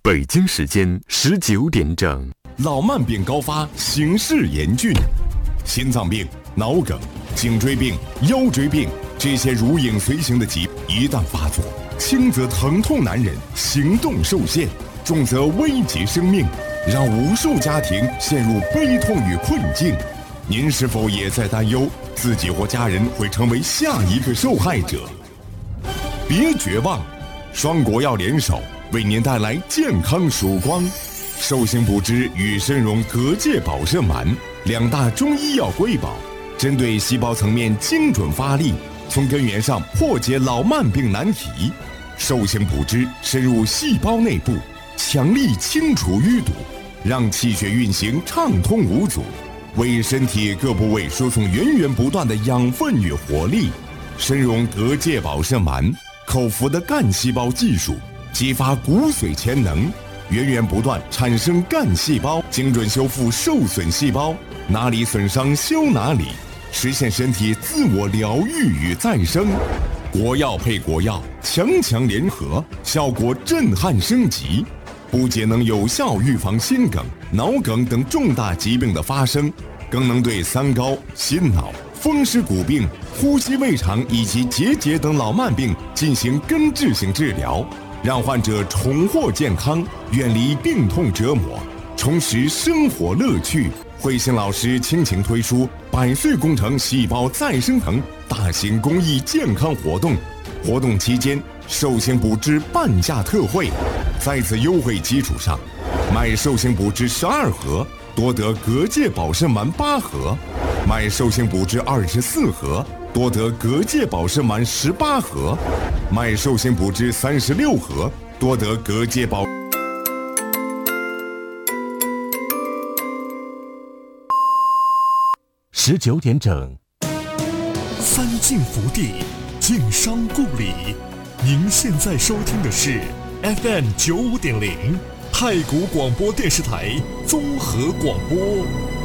北京时间19点整。 老慢病高发，形势严峻，心脏病、脑梗、颈椎病、腰椎病这些如影随形的疾病一旦发作，轻则疼痛难忍，行动受限，重则危及生命，让无数家庭陷入悲痛与困境。您是否也在担忧自己或家人会成为下一个受害者？别绝望，双国药联手为您带来健康曙光。寿星补之与参茸隔界保肾丸两大中医药瑰宝，针对细胞层面精准发力，从根源上破解老慢病难题。寿星补之深入细胞内部，强力清除淤堵，让气血运行畅通无阻，为身体各部位输送源源不断的养分与活力。参茸隔界保肾丸口服的干细胞技术，激发骨髓潜能，源源不断产生干细胞，精准修复受损细胞，哪里损伤修哪里，实现身体自我疗愈与再生。国药配国药，强强联合，效果震撼升级，不仅能有效预防心梗、脑梗等重大疾病的发生，更能对三高、心脑、风湿骨病、呼吸胃肠以及结节等老慢病进行根治性治疗，让患者重获健康，远离病痛折磨，重拾生活乐趣。慧心老师倾情推出100岁工程细胞再生腾大型公益健康活动，活动期间寿星补之半价特惠，在此优惠基础上，买寿星补之12盒多得隔界保肾丸8盒，买寿星补之24盒多得隔界保肾丸18盒，买寿星补之36盒多得隔界保。 19点整， 三晋福地，晋商故里。您现在收听的是 FM95.0太谷广播电视台综合广播。